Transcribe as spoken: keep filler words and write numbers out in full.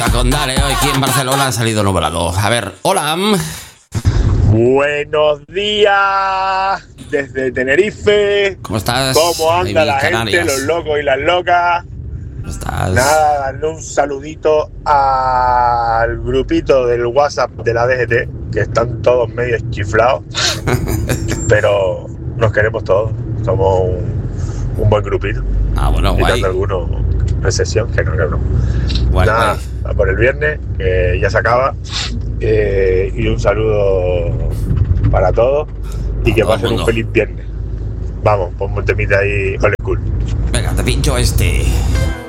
Con Dale, hoy aquí en Barcelona ha salido nublado. A ver, hola. Buenos días desde Tenerife. ¿Cómo estás? ¿Cómo anda Baby la Canarias? gente, los locos y las locas? ¿Cómo estás? Nada, darle un saludito al grupito del WhatsApp de la D G T, que están todos medio chiflados, pero nos queremos todos. Somos un, un buen grupito. Ah, bueno, guay. Quitando algunos excepción, que no, que no. Guay, Nada, guay. a por el viernes, que ya se acaba. Eh, y un saludo para todos y que todo el pasen un mundo. feliz viernes. Vamos, ponme un temita ahí, old school. Venga, te pincho este.